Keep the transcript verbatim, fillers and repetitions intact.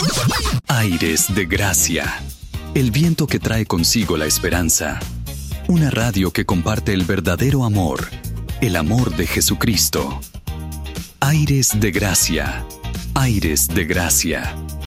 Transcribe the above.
Aires de Gracia. El viento que trae consigo la esperanza. Una radio que comparte el verdadero amor, el amor de Jesucristo. Aires de Gracia. Aires de Gracia.